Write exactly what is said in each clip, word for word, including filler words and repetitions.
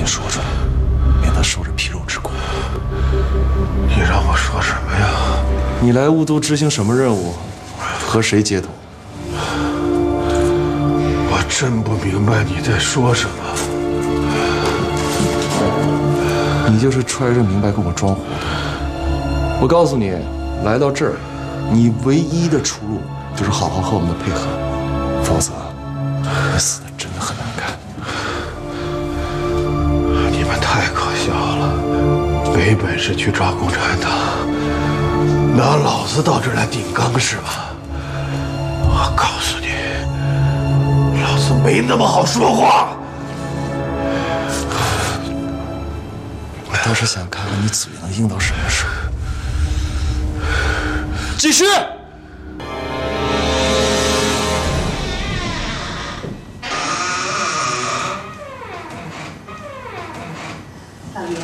说出来，免得受着皮肉之苦。 你让我说什么呀？ 你来雾都执行什么任务？和谁接头？ 我真不明白你在说什么。 你就是揣着明白跟我装糊涂。我告诉你，来到这儿，你唯一的出路就是好好和我们的配合，否则你死的真的很难看。 你们太可笑了，没本事去抓共产党，拿老子到这儿来顶缸是吧？我告诉你，老子没那么好说话。 我倒是想看看你嘴能硬到什么时候。继续。 老爷，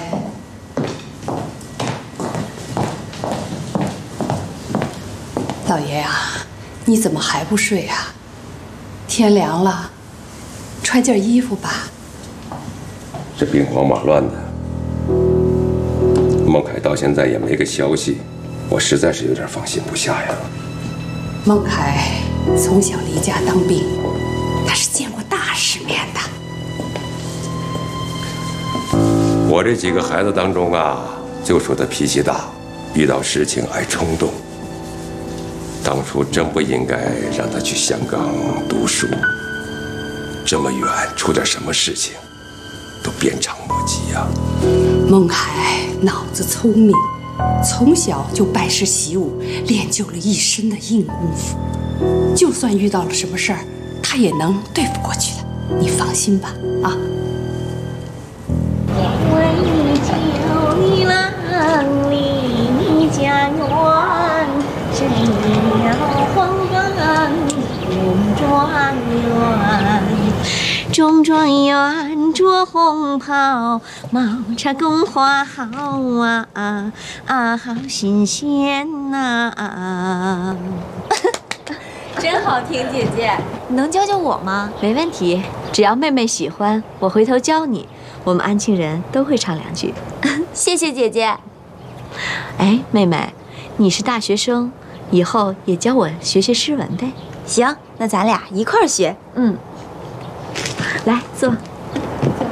老爷呀、啊，你怎么还不睡啊？天凉了，穿件衣服吧。 这兵荒马乱的，孟凯到现在也没个消息，我实在是有点放心不下呀。 孟凯从小离家当兵，他是见过大世面的。 我这几个孩子当中啊，就说他脾气大，遇到事情爱冲动。当初真不应该让他去香港读书，这么远出点什么事情，都鞭长莫及呀。 孟凯脑子聪明，从小就拜师习武，练就了一身的硬功夫。就算遇到了什么事儿，他也能对付过去的。你放心吧，啊。 为你九里郎离你家园，谁了黄冈中状元？中状元着红袍，毛插宫花好啊啊啊，好新鲜呐、啊！ 真好听，姐姐，你能教教我吗？ 没问题，只要妹妹喜欢，我回头教你。我们安庆人都会唱两句。 谢谢姐姐。 哎，妹妹，你是大学生，以后也教我学学诗文呗。 行，那咱俩一块儿学。 嗯，来坐。